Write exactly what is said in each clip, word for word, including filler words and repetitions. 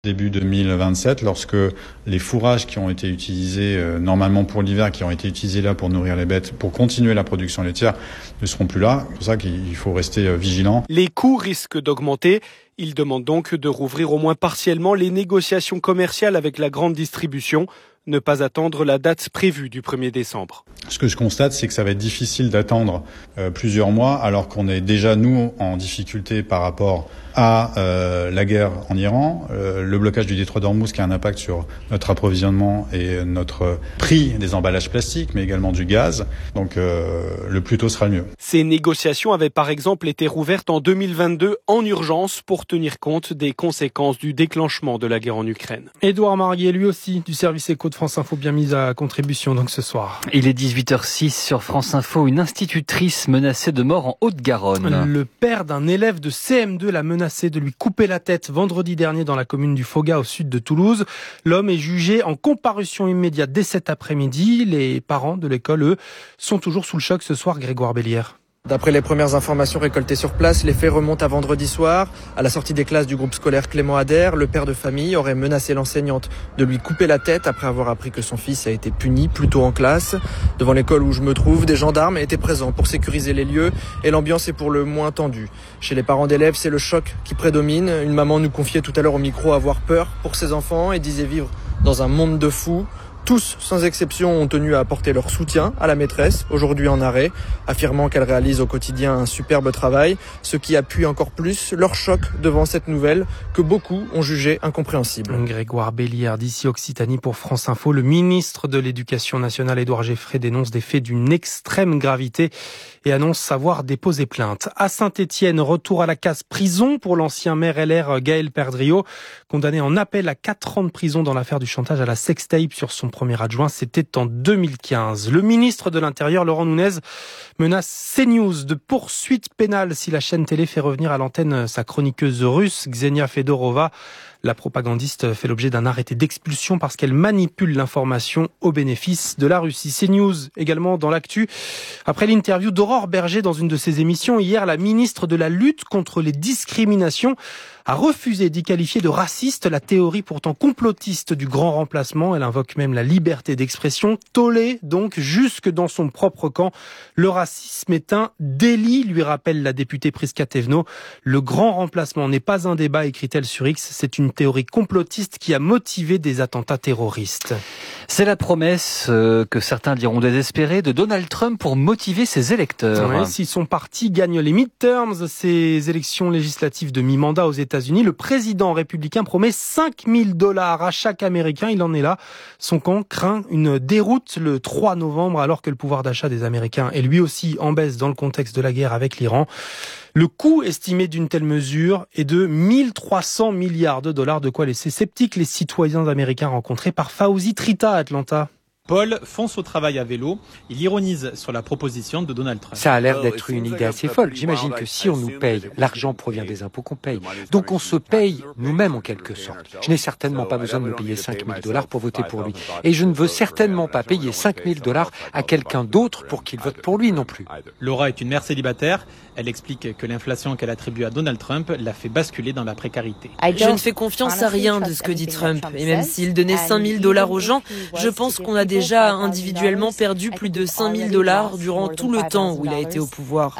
Début deux mille vingt-sept, lorsque les fourrages qui ont été utilisés euh, normalement pour l'hiver, qui ont été utilisés là pour nourrir les bêtes, pour continuer la production laitière, ne seront plus là. C'est pour ça qu'il faut rester euh, vigilant. Les coûts risquent d'augmenter. Il demande donc de rouvrir au moins partiellement les négociations commerciales avec la grande distribution. Ne pas attendre la date prévue du premier décembre. Ce que je constate, c'est que ça va être difficile d'attendre euh, plusieurs mois, alors qu'on est déjà, nous, en difficulté par rapport à euh, la guerre en Iran, euh, le blocage du détroit d'Ormuz qui a un impact sur notre approvisionnement et notre prix des emballages plastiques, mais également du gaz. Donc euh, le plus tôt sera le mieux. Ces négociations avaient par exemple été rouvertes en deux mille vingt-deux en urgence pour tenir compte des conséquences du déclenchement de la guerre en Ukraine. Édouard Marguet, lui aussi, du service éco de France Info, bien mis à contribution donc ce soir. Il est dix-huit heures six sur France Info, une institutrice menacée de mort en Haute-Garonne. Le père d'un élève de C M deux l'a menacé de lui couper la tête vendredi dernier dans la commune du Foga au sud de Toulouse. L'homme est jugé en comparution immédiate dès cet après-midi. Les parents de l'école, eux, sont toujours sous le choc ce soir, Grégoire Bellière. D'après les premières informations récoltées sur place, les faits remontent à vendredi soir. À la sortie des classes du groupe scolaire Clément Adair, le père de famille aurait menacé l'enseignante de lui couper la tête après avoir appris que son fils a été puni plus tôt en classe. Devant l'école où je me trouve, des gendarmes étaient présents pour sécuriser les lieux et l'ambiance est pour le moins tendue. Chez les parents d'élèves, c'est le choc qui prédomine. Une maman nous confiait tout à l'heure au micro avoir peur pour ses enfants et disait vivre dans un monde de fous. Tous, sans exception, ont tenu à apporter leur soutien à la maîtresse, aujourd'hui en arrêt, affirmant qu'elle réalise au quotidien un superbe travail, ce qui appuie encore plus leur choc devant cette nouvelle que beaucoup ont jugée incompréhensible. Grégoire Bellière d'ici Occitanie pour France Info. Le ministre de l'Éducation nationale, Édouard Geffray, dénonce des faits d'une extrême gravité et annonce savoir déposer plainte. À Saint-Étienne, retour à la case prison pour l'ancien maire L R Gaël Perdriau, condamné en appel à quatre ans de prison dans l'affaire du chantage à la sextape sur son premier adjoint, c'était en deux mille quinze. Le ministre de l'Intérieur, Laurent Nunez, menace CNews de poursuite pénale si la chaîne télé fait revenir à l'antenne sa chroniqueuse russe, Ksenia Fedorova. La propagandiste fait l'objet d'un arrêté d'expulsion parce qu'elle manipule l'information au bénéfice de la Russie. CNews également dans l'actu. Après l'interview d'Aurore Berger dans une de ses émissions, hier, la ministre de la lutte contre les discriminations a refusé d'y qualifier de raciste la théorie pourtant complotiste du grand remplacement. Elle invoque même la liberté d'expression. Tollé donc jusque dans son propre camp. Le racisme est un délit, lui rappelle la députée Prisca Thévenot. Le grand remplacement n'est pas un débat, écrit-elle sur X. C'est une théorie complotiste qui a motivé des attentats terroristes. C'est la promesse euh, que certains diront désespérée de Donald Trump pour motiver ses électeurs. Ouais, si son parti gagne les midterms, ces élections législatives de mi-mandat aux États-Unis, le président républicain promet cinq mille dollars à chaque Américain. Il en est là. Son camp craint une déroute le trois novembre alors que le pouvoir d'achat des Américains est lui aussi en baisse dans le contexte de la guerre avec l'Iran. Le coût estimé d'une telle mesure est de mille trois cents milliards de dollars, de quoi laisser sceptiques les citoyens américains rencontrés par Fauzi Trita à Atlanta. Paul fonce au travail à vélo. Il ironise sur la proposition de Donald Trump. Ça a l'air d'être une idée assez folle. J'imagine que si on nous paye, l'argent provient des impôts qu'on paye. Donc on se paye nous-mêmes en quelque sorte. Je n'ai certainement pas besoin de me payer cinq mille dollars pour voter pour lui. Et je ne veux certainement pas payer cinq mille dollars à quelqu'un d'autre pour qu'il vote pour lui non plus. Laura est une mère célibataire. Elle explique que l'inflation qu'elle attribue à Donald Trump l'a fait basculer dans la précarité. Je ne fais confiance à rien de ce que dit Trump. Et même s'il donnait cinq mille dollars aux gens, je pense qu'on a déjà individuellement perdu plus de cinq mille dollars durant tout le temps où il a été au pouvoir.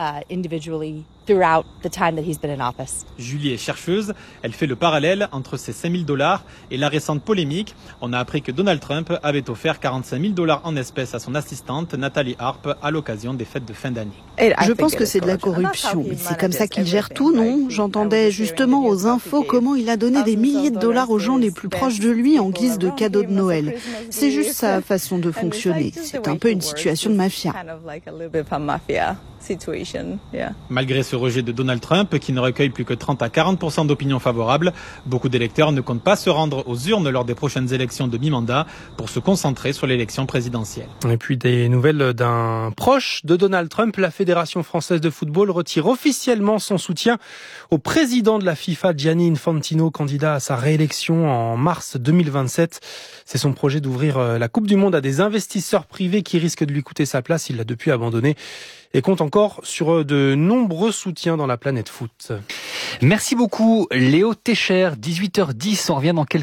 Julie est chercheuse. Elle fait le parallèle entre ces cinq mille dollars et la récente polémique. On a appris que Donald Trump avait offert quarante-cinq mille dollars en espèces à son assistante Nathalie Harp à l'occasion des fêtes de fin d'année. Je pense que c'est de la corruption. C'est comme ça qu'il gère tout, non? J'entendais justement aux infos comment il a donné des milliers de dollars aux gens les plus proches de lui en guise de cadeau de Noël. C'est juste sa façon de fonctionner. C'est un peu une situation de mafia. Malgré ce rejet de Donald Trump, qui ne recueille plus que trente à quarante pour cent d'opinions favorables, beaucoup d'électeurs ne comptent pas se rendre aux urnes lors des prochaines élections de mi-mandat pour se concentrer sur l'élection présidentielle. Et puis des nouvelles d'un proche de Donald Trump. La Fédération française de football retire officiellement son soutien au président de la FIFA, Gianni Infantino, candidat à sa réélection en mars deux mille vingt-sept. C'est son projet d'ouvrir la Coupe du Monde à des investisseurs privés qui risquent de lui coûter sa place. Il l'a depuis abandonné. et compte encore sur de nombreux soutiens dans la planète foot. Merci beaucoup Léo Técher, dix-huit heures dix, on revient dans quelques